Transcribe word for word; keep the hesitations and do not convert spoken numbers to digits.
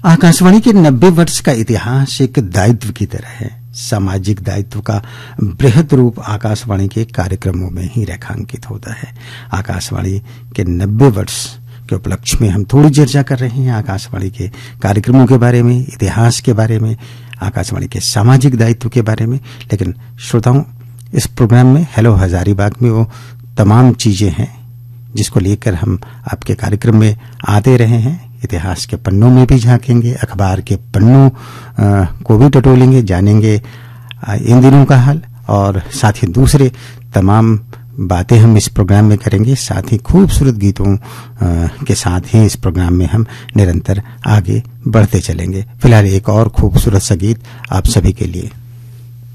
आकाशवाणी के नब्बे वर्ष का इतिहास एक दायित्व की तरह है। सामाजिक दायित्व का बृहद रूप आकाशवाणी के कार्यक्रमों में ही रेखांकित होता है। आकाशवाणी के नब्बे वर्ष के उपलक्ष्य में हम थोड़ी चर्चा कर रहे हैं आकाशवाणी के कार्यक्रमों के बारे में, इतिहास के बारे में, आकाशवाणी के सामाजिक दायित्व के बारे में। लेकिन श्रोताओं, इस प्रोग्राम में हेलो हजारीबाग में वो तमाम चीजें हैं जिसको लेकर हम आपके कार्यक्रम में आते रहे हैं। इतिहास के पन्नों में भी झांकेंगे, अखबार के पन्नों को भी टटोलेंगे, जानेंगे इन दिनों का हाल, और साथ ही दूसरे तमाम बातें हम इस प्रोग्राम में करेंगे। साथ ही खूबसूरत गीतों के साथ ही इस प्रोग्राम में हम निरंतर आगे बढ़ते चलेंगे। फिलहाल एक और खूबसूरत सा गीत आप सभी के लिए।